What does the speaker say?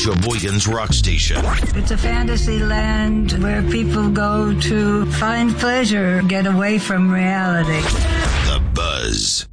Sheboygan's rock station. It's a fantasy land where people go to find pleasure, get away from reality. The Buzz.